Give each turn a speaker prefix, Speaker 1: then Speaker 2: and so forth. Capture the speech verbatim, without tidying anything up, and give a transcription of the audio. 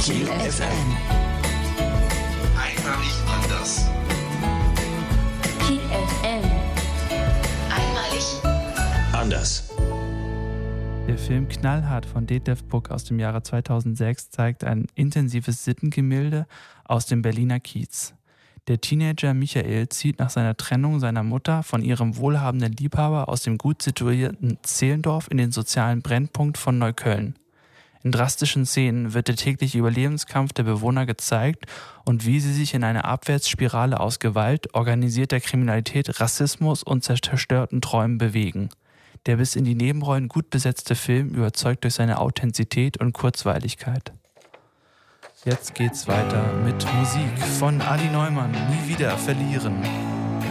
Speaker 1: Chill F M.
Speaker 2: Einmalig anders.
Speaker 3: Chill F M. Einmalig
Speaker 2: Anders.
Speaker 4: Der Film Knallhart von Detlef Buck aus dem Jahre zweitausendsechs zeigt ein intensives Sittengemälde aus dem Berliner Kiez. Der Teenager Michael zieht nach seiner Trennung seiner Mutter von ihrem wohlhabenden Liebhaber aus dem gut situierten Zehlendorf in den sozialen Brennpunkt von Neukölln. In drastischen Szenen wird der tägliche Überlebenskampf der Bewohner gezeigt und wie sie sich in einer Abwärtsspirale aus Gewalt, organisierter Kriminalität, Rassismus und zerstörten Träumen bewegen. Der bis in die Nebenrollen gut besetzte Film überzeugt durch seine Authentizität und Kurzweiligkeit. Jetzt geht's weiter mit Musik von Adi Neumann, Nie wieder verlieren.